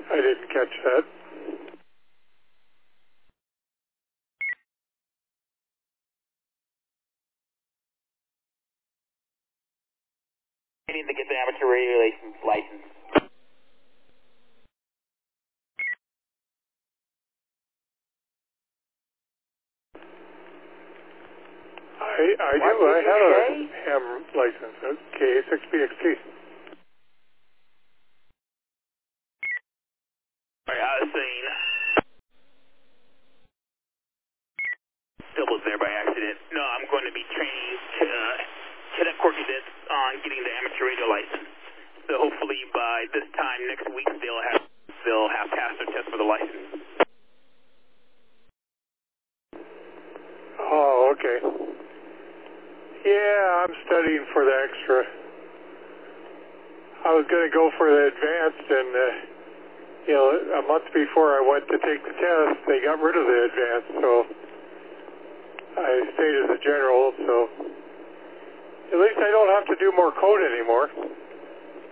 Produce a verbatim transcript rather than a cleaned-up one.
I didn't catch that. I need to get the amateur radio license. license. I, I do. What did I you have say? a ham license. K A six B X T. Alright, I was saying, Phil was there by accident. No, I'm going to be training uh, Cadet Corkidis on getting the amateur radio license. So hopefully by this time next week they'll have they'll have passed their test for the license. Oh, okay. Yeah, I'm studying for the extra. I was going to go for the advanced, and uh, you know, a month before I went to take the test, they got rid of the advanced, so I stayed as a general. So at least I don't have to do more code anymore.